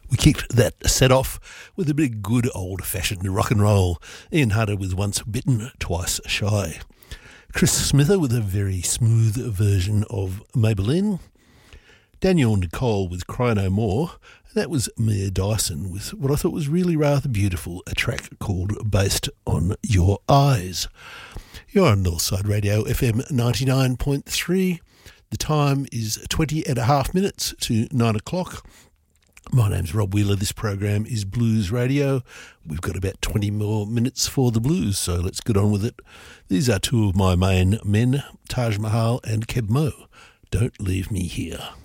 We kicked that set off with a bit of good old-fashioned rock and roll. Ian Hunter with Once Bitten, Twice Shy. Chris Smither with a very smooth version of Maybelline. Daniel Nicole with Cry No More. That was Mia Dyson with what I thought was really rather beautiful, a track called Based on Your Eyes. You're on Northside Radio, FM 99.3. The time is 20 and a half minutes to 9 o'clock. My name's Rob Wheeler. This program is Blues Radio. We've got about 20 more minutes for the blues, so let's get on with it. These are two of my main men, Taj Mahal and Keb Mo. Don't Leave Me Here.